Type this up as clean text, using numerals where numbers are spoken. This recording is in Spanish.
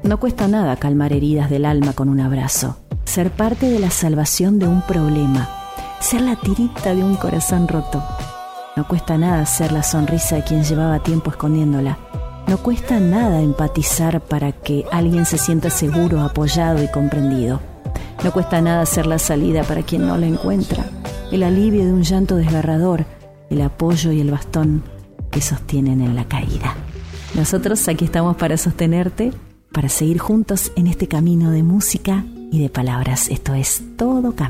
No cuesta nada calmar heridas del alma con un abrazo, ser parte de la salvación de un problema, ser la tirita de un corazón roto. No cuesta nada ser la sonrisa de quien llevaba tiempo escondiéndola. No cuesta nada empatizar para que alguien se sienta seguro, apoyado y comprendido. No cuesta nada ser la salida para quien no la encuentra, el alivio de un llanto desgarrador, el apoyo y el bastón que sostienen en la caída. Nosotros aquí estamos para sostenerte, para seguir juntos en este camino de música y de palabras. Esto es Todo Cambia.